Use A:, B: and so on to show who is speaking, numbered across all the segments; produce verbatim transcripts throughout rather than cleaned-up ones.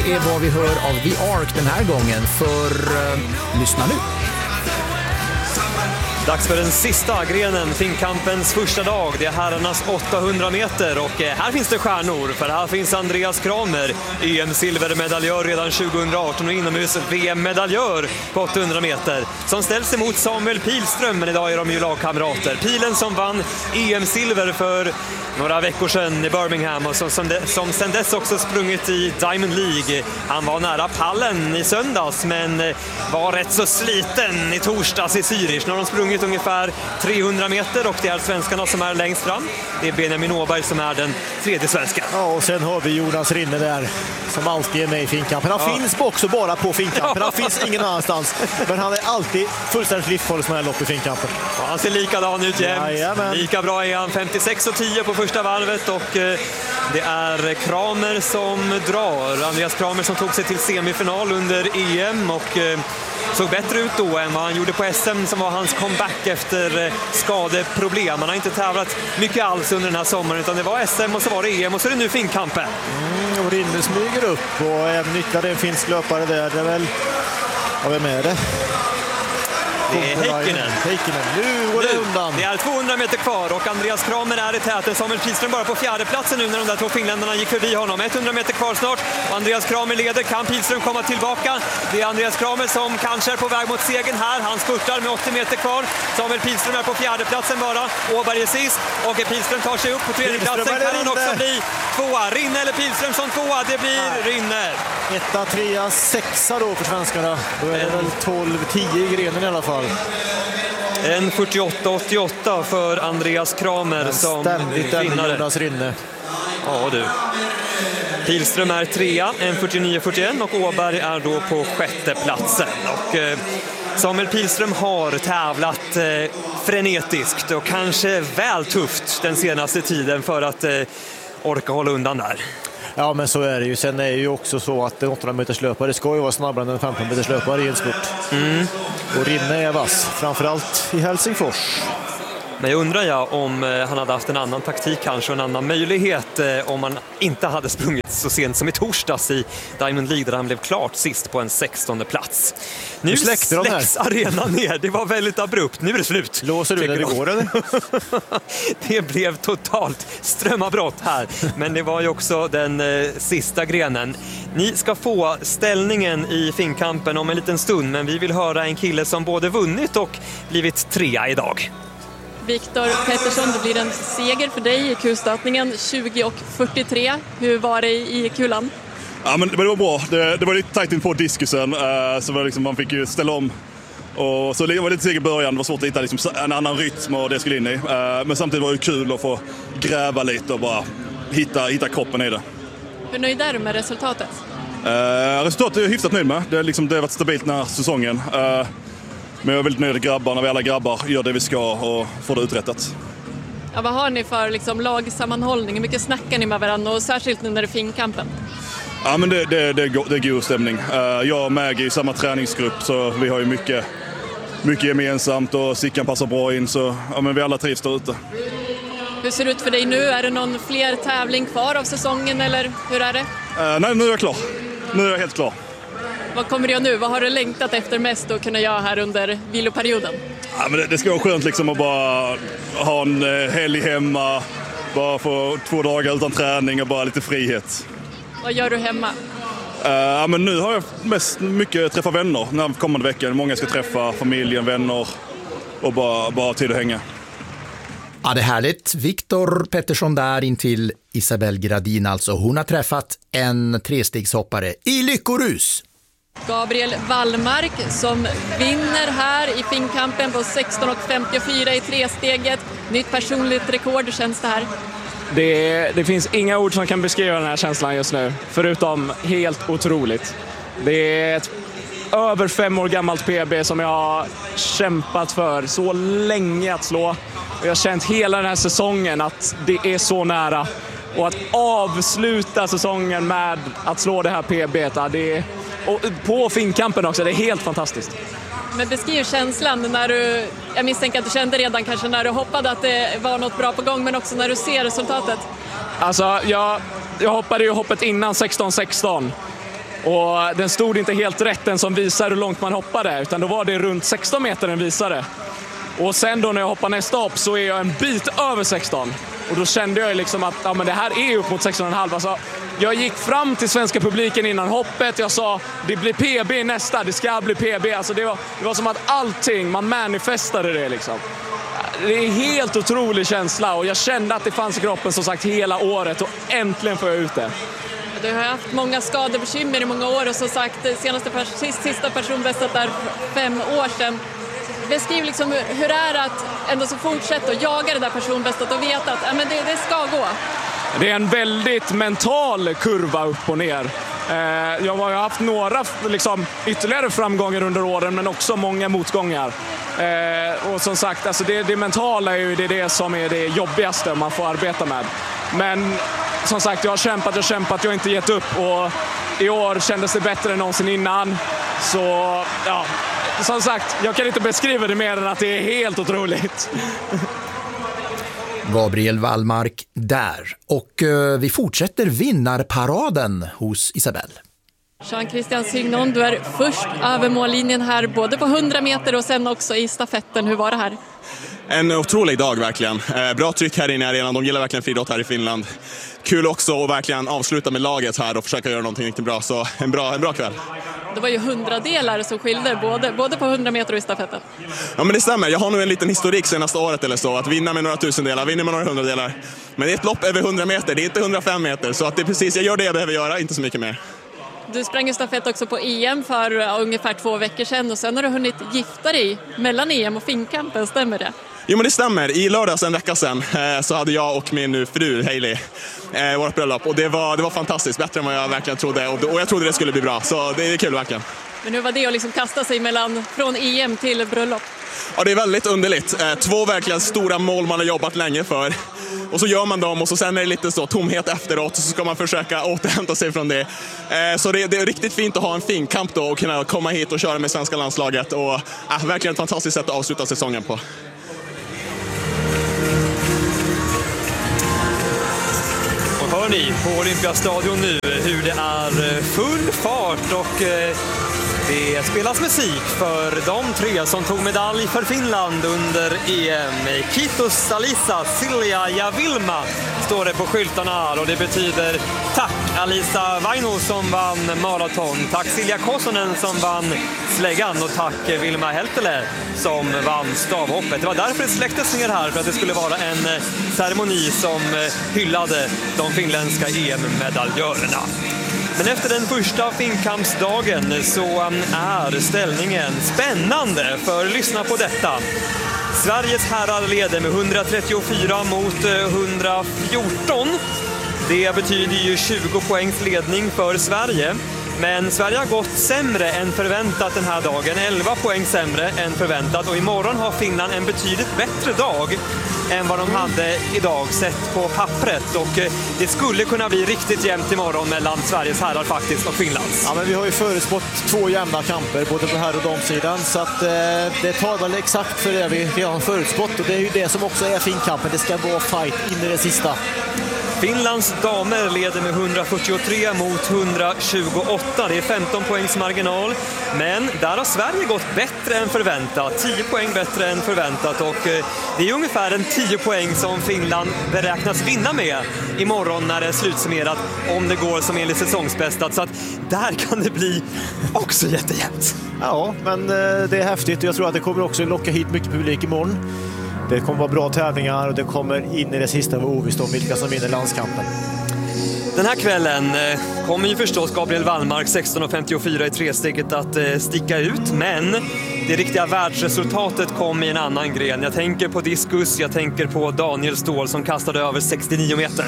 A: Det är vad vi hör av The Ark den här gången, för uh, lyssna nu.
B: Dags för den sista grenen, Finnkampens första dag. Det är herrarnas åttahundra meter och här finns det stjärnor. För här finns Andreas Kramer, E M-silvermedaljör redan tjugohundraarton och inomhus V M-medaljör på åttahundra meter. Som ställs emot Samuel Pilström, men idag är de ju lagkamrater. Pilen som vann E M-silver för några veckor sedan i Birmingham och som, som, de, som sen dess också sprungit i Diamond League. Han var nära pallen i söndags men var rätt så sliten i torsdags i Zürich. Nu har de sprungit ungefär trehundra meter och det är svenskarna som är längst fram. Det är Benjamin Åberg som är den tredje svenska.
C: Ja, och sen har vi Jonas Rinne där som alltid är med i Finnkampen. Han ja. finns också bara på Finnkampen. Han finns ingen annanstans. Men han är alltid fullständigt livsfarlig som är lopp i Finnkampen.
B: Ja, han ser likadan ut jämt. Lika bra är han. femtiosex och tio på första varvet och eh, det är Kramer som drar. Andreas Kramer som tog sig till semifinal under E M och eh, såg bättre ut då än vad han gjorde på S M som var hans comeback efter eh, skadeproblem. Han har inte tävlat mycket alls under den här sommaren utan det var S M och så var det E M och så är det nu Finnkampen.
C: Mm, och Rinne smyger upp och även ytterligare en finsk löpare där. Det är väl, ja, vem är det?
B: Det är Heikkinen.
C: Heikkinen. Nu går det
B: nu,
C: undan.
B: Det är tvåhundra meter kvar och Andreas Kramer är i täten. Samuel Pilström bara på fjärde platsen nu när de där två finländarna gick förbi honom. hundra meter kvar snart och Andreas Kramer leder. Kan Pilström komma tillbaka? Det är Andreas Kramer som kanske är på väg mot segern här. Han spurtar med åttio meter kvar. Samuel Pilström är på fjärde platsen bara. Åberg är sist och Pilström tar sig upp på tredje platsen. Kan han också bli tvåa? Rinne eller Pilström som tvåa? Det blir Nej. Rinne.
C: Etta, trea, sexa då för svenskarna. Då är det väl tolv tio i grenen i alla fall.
B: En fyrtioåtta åttioåtta för Andreas Kramer
C: Men
B: som
C: ständigt
B: vinnare.
C: Jonas Rinne.
B: Ja du. Pilström är trea, en fyrtionio fyrtioett och Åberg är då på sjätte platsen. Och eh, Samuel Pilström har tävlat eh, frenetiskt och kanske väl tufft den senaste tiden för att eh, orka hålla undan där.
C: Ja, men så är det ju. Sen är det ju också så att en åttahundra meters löpare ska ju vara snabbare än en femton meters löpare i en spurt.
B: Mm.
C: Och Rinne är vass, framförallt i Helsingfors.
B: Men jag undrar jag om han hade haft en annan taktik kanske, en annan möjlighet om han inte hade sprungit så sent som i torsdags i Diamond League där han blev klart sist på en sextonde plats. Nu släcks arenan ner, det var väldigt abrupt, nu är det slut.
C: Låser du när det går eller?
B: Det blev totalt strömavbrott här, men det var ju också den eh, sista grenen. Ni ska få ställningen i Finnkampen om en liten stund, men vi vill höra en kille som både vunnit och blivit trea idag.
D: Viktor Pettersson, det blir en seger för dig i kulstötningen, tjugo och fyrtiotre. Hur var det i kulan?
E: Ja, men det var bra. Det, det var lite tajt in på diskusen, uh, så var liksom, man fick ju ställa om. Och så det var lite seger i början, det var svårt att hitta liksom en annan rytm och det skulle in i. Uh, men samtidigt var det kul att få gräva lite och bara hitta, hitta kroppen i det.
D: Hur nöjd är du med resultatet?
E: Uh, resultatet är jag hyfsat nöjd med. Det, är liksom, det har varit stabilt den här säsongen. Uh, Men jag är väldigt nöjd med grabbar när vi alla grabbar gör det vi ska och får det uträttat.
D: Ja, vad har ni för liksom, lagsammanhållning? Hur mycket snackar ni med varandra och särskilt nu när det är Finnkampen?
E: Ja, men det, det, det, det är god stämning. Jag och Maggie är i samma träningsgrupp så vi har ju mycket, mycket gemensamt och Sickan passar bra in så ja, men vi alla trivs där ute.
D: Hur ser det ut för dig nu? Är det någon fler tävling kvar av säsongen eller hur är det?
E: Uh, nej, nu är jag klar. Nu är jag helt klar.
D: Vad kommer du göra nu? Vad har du längtat efter mest att kunna göra här under viloperioden?
E: Ja, men det, det ska vara skönt liksom att bara ha en helg hemma, bara få två dagar utan träning och bara lite frihet.
D: Vad gör du hemma?
E: Uh, ja, men nu har jag mest mycket träffa vänner den här kommande veckan. Många ska träffa familjen, vänner och bara, bara tid att hänga.
A: Ja, det är härligt. Viktor Pettersson där in till Isabelle Gradin alltså. Hon har träffat en trestegshoppare i lyckorus.
D: Gabriel Wallmark som vinner här i Finnkampen på sexton och femtiofyra i tresteget. Nytt personligt rekord, hur känns det här?
F: Det, det finns inga ord som kan beskriva den här känslan just nu, förutom helt otroligt. Det är ett över fem år gammalt P B som jag har kämpat för så länge att slå. Jag har känt hela den här säsongen att det är så nära. Och att avsluta säsongen med att slå det här P B, det är, och på Finnkampen också, det är helt fantastiskt.
D: Men beskriv känslan när du, jag misstänker att du kände redan kanske när du hoppade att det var något bra på gång, men också när du ser resultatet.
F: Alltså, jag, jag hoppade ju hoppet innan sexton sexton Och den stod inte helt rätt, den som visar hur långt man hoppade, utan då var det runt sexton meter den visade. Och sen då när jag hoppar nästa hopp så är jag en bit över sexton. Och då kände jag liksom att ja, men det här är upp mot sexton komma fem. Alltså, jag gick fram till svenska publiken innan hoppet. Jag sa, det blir P B nästa, det ska bli P B. Alltså, det, var, det var som att allting, man manifestade det liksom. Det är en helt otrolig känsla och jag kände att det fanns i kroppen som sagt hela året och äntligen får jag ut det.
D: Du har haft många skadebekymmer i många år och som sagt senaste sista personbästet där fem år sedan. Beskriv liksom hur det är att ändå så fortsätta och jaga det där personbästet och veta att ja, men det, det ska gå.
F: Det är en väldigt mental kurva upp och ner. Jag har haft några liksom, ytterligare framgångar under åren men också många motgångar. Och som sagt, alltså det, det mentala är ju det, det som är det jobbigaste man får arbeta med. Men som sagt, jag har kämpat och kämpat, jag har inte gett upp och i år kändes det bättre än någonsin innan. Så ja, som sagt, jag kan inte beskriva det mer än att det är helt otroligt.
A: Gabriel Wallmark där. Och eh, vi fortsätter vinnarparaden hos Isabelle.
D: Jean-Christian Signon, du är först över mållinjen här både på hundra meter och sen också i stafetten. Hur var det här?
G: En otrolig dag verkligen. Eh, bra tryck här inne i arenan. De gillar verkligen friidrott här i Finland. Kul också att verkligen avsluta med laget här och försöka göra någonting riktigt bra. Så en bra, en bra kväll.
D: Det var ju hundradelar som skilde både, både på hundra meter och i stafetten.
G: Ja men det stämmer. Jag har nog en liten historik senaste året eller så. Att vinna med några tusendelar, vinna med några hundradelar. Men det är ett lopp över hundra meter, det är inte hundrafem meter. Så att det är precis, jag gör det jag behöver göra, inte så mycket mer.
D: Du sprang ju stafett också på E M för uh, ungefär två veckor sedan och sen har du hunnit gifta dig mellan E M och Finnkampen, stämmer det?
G: Jo men det stämmer. I lördags en vecka sedan eh, så hade jag och min fru Hailey eh, vårt bröllop och det var, det var fantastiskt, bättre än vad jag verkligen trodde och, och jag trodde det skulle bli bra, så det är kul verkligen.
D: Men hur var det att liksom kasta sig mellan, från E M till bröllop?
G: Ja, det är väldigt underligt. Eh, två verkligen stora mål man har jobbat länge för. Och så gör man dem och så sen är det lite så tomhet efteråt och så ska man försöka återhämta sig från det. Eh, så det, det är riktigt fint att ha en fin kamp då och kunna komma hit och köra med svenska landslaget och eh, verkligen ett fantastiskt sätt att avsluta säsongen på.
B: Och hör ni på Olympiastadion nu hur det är full fart och eh, det spelas musik för de tre som tog medalj för Finland under E M. Kiitos Alisa, Silja ja Vilma står det på skyltarna här och det betyder tack Alisa Vaino som vann maraton, tack Silja Kosonen som vann släggan och tack Vilma Heltele som vann stavhoppet. Det var därför det släcktes ner här, för att det skulle vara en ceremoni som hyllade de finländska E M-medaljörerna. Men efter den första finnkampsdagen så är ställningen spännande, för lyssna på detta. Sveriges herrar leder med hundratrettiofyra mot hundrafjorton. Det betyder ju tjugo poängs ledning för Sverige. Men Sverige har gått sämre än förväntat den här dagen. elva poäng sämre än förväntat. Och imorgon har Finland en betydligt bättre dag än vad de hade idag sett på pappret. Och det skulle kunna bli riktigt jämnt imorgon mellan Sveriges herrar faktiskt och Finlands.
C: Ja, men vi har ju förutspått två jämna kamper, både på här och damsidan. Så att, eh, det tar väl exakt för det vi redan har förutspått. Och det är ju det som också är Finnkampen. Det ska vara fight in i det sista.
B: Finlands damer leder med hundrafyrtiotre mot hundratjugoåtta. Det är femton poängs marginal. Men där har Sverige gått bättre än förväntat. tio poäng bättre än förväntat. Och det är ungefär en tio poäng som Finland beräknas vinna med imorgon när det är slutsummerat, om det går som enligt säsongsbästat. Så att där kan det bli också jättejämnt.
C: Ja, men det är häftigt. Jag tror att det kommer också locka hit mycket publik imorgon. Det kommer vara bra tävlingar och det kommer in i det sista vara ovisst om vilka som vinner landskampen.
B: Den här kvällen kommer ju förstås Gabriel Wallmark sexton femtiofyra i tresteget att sticka ut, men det riktiga världsresultatet kom i en annan gren. Jag tänker på diskus, jag tänker på Daniel Ståhl som kastade över sextionio meter.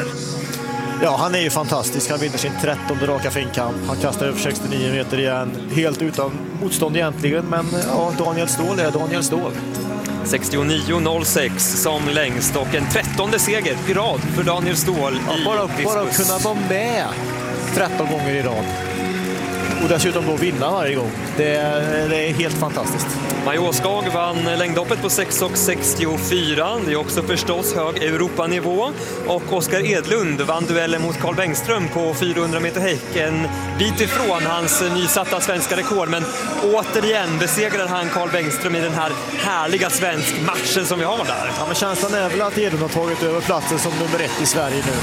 C: Ja, han är ju fantastisk. Han vinner sin trettonde raka finnkamp. Han kastar över sextionio meter igen, helt utan motstånd egentligen, men ja, Daniel Ståhl är Daniel Ståhl.
B: sextionio noll sex som längst och en trettonde seger i rad för Daniel Ståhl
C: ja,
B: i
C: bara,
B: diskus.
C: Bara kunna vara med tretton gånger i rad. och dessutom då vinna varje gång. Det är, det är helt fantastiskt.
B: Maja Åskog vann längdhoppet på sex sextiofyra. Det är också förstås hög Europanivå. Och Oskar Edlund vann duellen mot Carl Bengström på fyrahundra meter häck. En bit ifrån hans nysatta svenska rekord. Men återigen besegrar han Carl Bengström i den här härliga svensk matchen som vi har där.
C: Ja, men känslan är väl att Edlund har tagit över platsen som nummer ett i Sverige nu.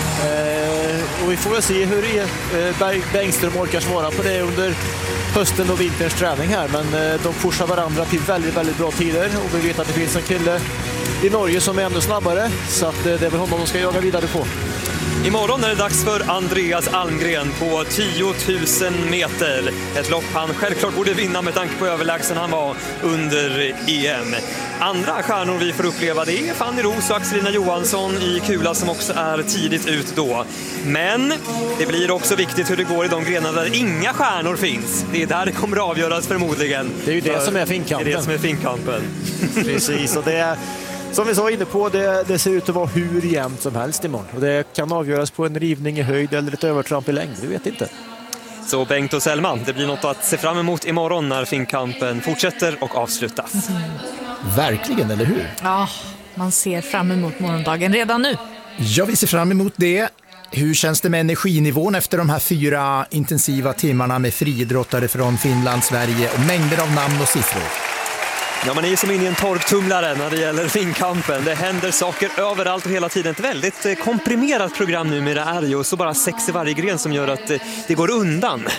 C: Eh, och vi får väl se hur eh, Bengström orkar svara på det under hösten och vinterns träning här. Men eh, de pushar varandra till väldigt, väldigt bra tider. Och vi vet att det finns en kille i Norge som är ännu snabbare. Så att, eh, det är väl honom de ska jaga vidare på.
B: Imorgon är det dags för Andreas Almgren på tio tusen meter. Ett lopp han självklart borde vinna med tanke på överlägsen han var under E M. Andra stjärnor vi får uppleva det är Fanny Roos och Axelina Johansson i kula som också är tidigt ut då. Men det blir också viktigt hur det går i de grenar där inga stjärnor finns. Det är där det kommer att avgöras förmodligen.
C: Det är ju det
B: för
C: som är finkampen.
B: Det är det som är finkampen.
C: Precis, och det är... Som vi sa inne på, det, det ser ut att vara hur jämnt som helst imorgon. Och det kan avgöras på en rivning i höjd eller ett övertramp i längd, vi vet inte.
B: Så Bengt och Selma, det blir något att se fram emot imorgon när finkampen fortsätter och avslutas.
A: Mm. Verkligen, eller hur?
H: Ja, man ser fram emot morgondagen redan nu.
A: Ja, vi ser fram emot det. Hur känns det med energinivån efter de här fyra intensiva timmarna med friidrottare från Finland, Sverige och mängder av namn och siffror?
B: Ja, man är ju som in i en torktumlare när det gäller finkampen. Det händer saker överallt och hela tiden. Ett väldigt komprimerat program numera är ju, och så bara sex i varje gren som gör att det går undan.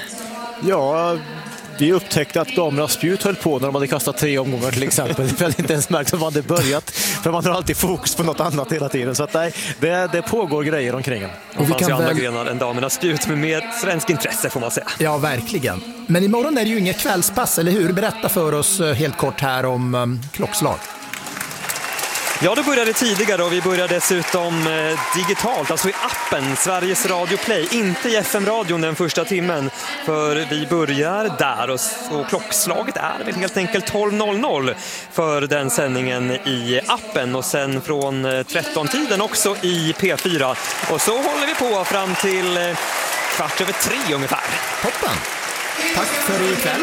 C: Ja, vi upptäckte att damernas spjut höll på när de hade kastat tre omgångar till exempel. Vi hade inte ens märkt att man hade börjat, för man har alltid fokus på något annat hela tiden. Så att nej, det, det pågår grejer omkring en.
B: Och det fanns ju andra väl... grenar än damernas spjut med mer svensk intresse får man säga.
A: Ja, verkligen. Men imorgon är det ju inget kvällspass, eller hur? Berätta för oss helt kort här om um, klockslag.
B: Ja, då började tidigare och vi började dessutom eh, digitalt, alltså i appen Sveriges Radio Play, inte i F M-radion den första timmen, för vi börjar där och, och klockslaget är väl helt enkelt tolv noll noll för den sändningen i appen och sen från eh, tretton-tiden också i P fyra och så håller vi på fram till eh, kvart över tre ungefär.
A: Toppen! Tack för ikväll.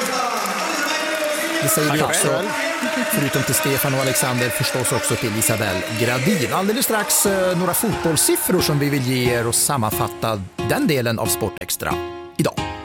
A: Det säger vi också, förutom till Stefan och Alexander, förstås också till Isabel Gradin. Alldeles strax eh, några fotbollssiffror som vi vill ge er och sammanfatta den delen av Sport Extra idag.